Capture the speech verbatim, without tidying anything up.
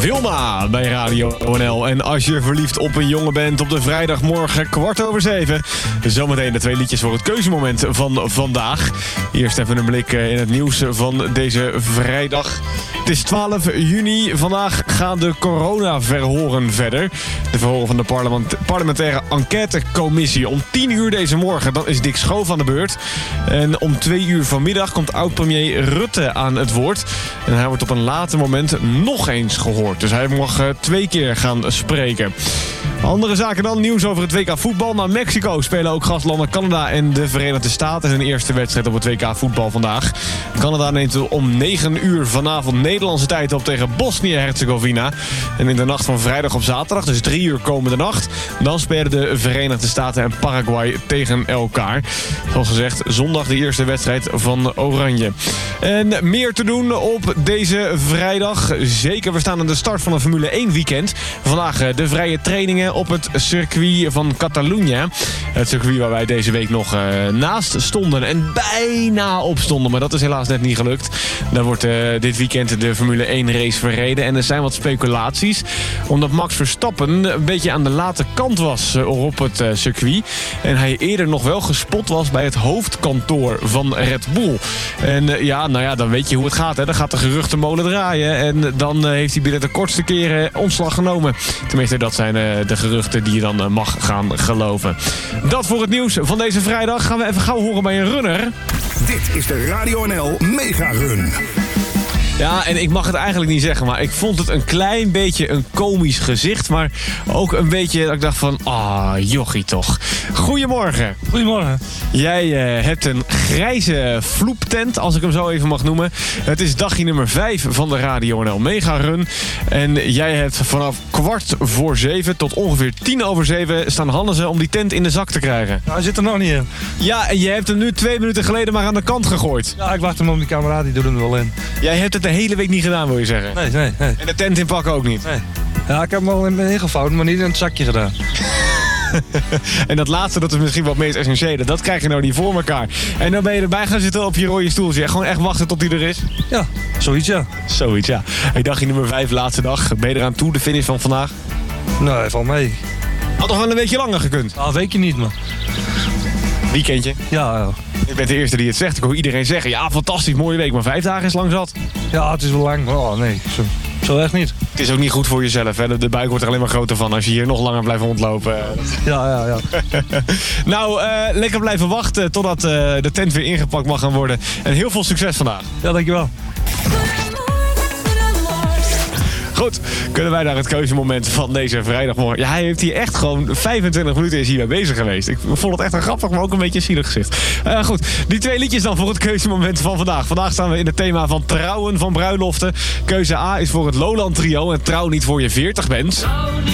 Wilma bij Radio O N L. En als je verliefd op een jongen bent op de vrijdagmorgen kwart over zeven. Zometeen de twee liedjes voor het keuzemoment van vandaag. Eerst even een blik in het nieuws van deze vrijdag. Het is twaalf juni. Vandaag gaan de coronaverhoren verder. De verhoren van de parlement- parlementaire enquêtecommissie. Om tien uur deze morgen, dan is Dick Schoof aan de beurt. En om twee uur vanmiddag komt oud-premier Rutte aan het woord. En hij wordt op een later moment nog eens gehoord. Dus hij mag uh, twee keer gaan spreken. Andere zaken dan. Nieuws over het W K voetbal. Naar Mexico spelen ook gastlanden Canada en de Verenigde Staten. Hun eerste wedstrijd op het W K voetbal vandaag. Canada neemt om negen uur vanavond Nederlandse tijd op tegen Bosnië-Herzegovina. En in de nacht van vrijdag op zaterdag, dus drie uur komende nacht, dan spelen de Verenigde Staten en Paraguay tegen elkaar. Zoals gezegd, zondag de eerste wedstrijd van Oranje. En meer te doen op deze vrijdag. Zeker, we staan aan de start van een Formule één weekend. Vandaag de vrije trainingen op het circuit van Catalunya. Het circuit waar wij deze week nog uh, naast stonden en bijna op stonden. Maar dat is helaas net niet gelukt. Daar wordt uh, dit weekend de Formule één race verreden. En er zijn wat speculaties. Omdat Max Verstappen een beetje aan de late kant was uh, op het uh, circuit. En hij eerder nog wel gespot was bij het hoofdkantoor van Red Bull. En uh, ja, nou ja, dan weet je hoe het gaat. Hè? Dan gaat de geruchtenmolen draaien. En dan uh, heeft hij binnen de kortste keren ontslag genomen. Tenminste, dat zijn uh, de geruchten die je dan uh, mag gaan geloven. Dat voor het nieuws van deze vrijdag. Gaan we even gauw horen bij een runner. Dit is de Radio N L Mega Run. Ja, en ik mag het eigenlijk niet zeggen, maar ik vond het een klein beetje een komisch gezicht. Maar ook een beetje dat ik dacht van, ah, jochie toch. Goedemorgen. Goedemorgen. Jij uh, hebt een grijze vloeptent, als ik hem zo even mag noemen. Het is dagje nummer vijf van de Radio N L Mega Run. En jij hebt vanaf kwart voor zeven tot ongeveer tien over zeven staan Hannesen om die tent in de zak te krijgen. Nou, hij zit er nog niet in. Ja, en je hebt hem nu twee minuten geleden maar aan de kant gegooid. Ja, ik wacht hem op die kameraad, die doet hem er wel in. Jij hebt het de hele week niet gedaan, wil je zeggen? Nee, nee, nee. En de tent inpakken ook niet? Nee. Ja, ik heb hem al in ingevouwd, maar niet in het zakje gedaan. En dat laatste, dat is misschien wat meest essentiële. Dat krijg je nou niet voor elkaar. En dan ben je erbij gaan zitten op je rode stoeltje. Gewoon echt wachten tot hij er is? Ja, zoiets ja. Zoiets, ja. Hey, dagje nummer vijf, laatste dag. Ben je eraan toe, de finish van vandaag? Nee, valt mee. Had toch wel een beetje langer gekund? Ah, weet je niet, man. Weekendje. Ja, ja. Ik ben de eerste die het zegt. Ik hoor iedereen zeggen, ja, fantastisch, mooie week. Maar vijf dagen is lang zat. Ja, het is wel lang. Oh, nee. Zo, zo echt niet. Het is ook niet goed voor jezelf, hè. De buik wordt er alleen maar groter van als je hier nog langer blijft rondlopen. Ja, ja, ja. Nou, uh, lekker blijven wachten totdat uh, de tent weer ingepakt mag gaan worden. En heel veel succes vandaag. Ja, dankjewel. Goed, kunnen wij naar het keuzemoment van deze vrijdagmorgen. Ja, hij heeft hier echt gewoon vijfentwintig minuten is hierbij bezig geweest. Ik vond het echt een grappig, maar ook een beetje een zielig gezicht. Uh, goed, die twee liedjes dan voor het keuzemoment van vandaag. Vandaag staan we in het thema van trouwen van bruiloften. Keuze A is voor het Lowland Trio en trouw niet voor je veertig bent.